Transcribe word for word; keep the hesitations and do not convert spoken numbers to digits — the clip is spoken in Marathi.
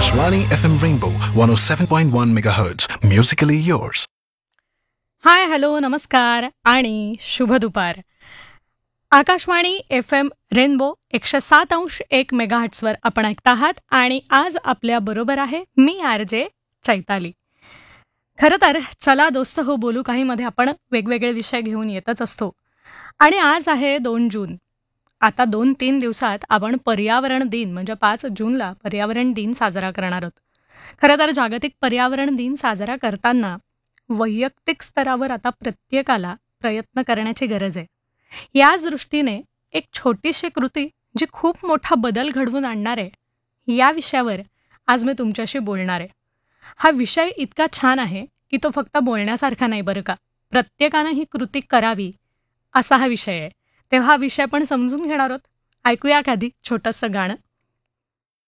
Akashvani F M Rainbow one oh seven point one megahertz. Musically yours. Hi hello नमस्कार आणि शुभ दुपार. आकाशवाणी एफ एम रेनबो एकशे सात अंश एक मेगाहर्ट्सवर आपण ऐकता आहात आणि आज आपल्या बरोबर आहे मी आर जे चैताली. खरं तर चला दोस्त हो बोलू काही मध्ये आपण वेगवेगळे विषय घेऊन येतच असतो आणि आज आहे दोन जून. आता दोन तीन दिवसात आपण पर्यावरण दिन म्हणजे पाच जूनला पर्यावरण दिन साजरा करणार आहोत. खरं तर जागतिक पर्यावरण दिन साजरा करताना वैयक्तिक स्तरावर आता प्रत्येकाला प्रयत्न करण्याची गरज आहे. याच दृष्टीने एक छोटीशी कृती जी खूप मोठा बदल घडवून आणणार आहे या विषयावर आज मी तुमच्याशी बोलणार आहे. हा विषय इतका छान आहे की तो फक्त बोलण्यासारखा नाही बरं का, प्रत्येकानं ही कृती करावी असा हा विषय आहे. तेव्हा हा विषय पण समजून घेणार आहोत. ऐकूया का आधी छोटंसं गाणं.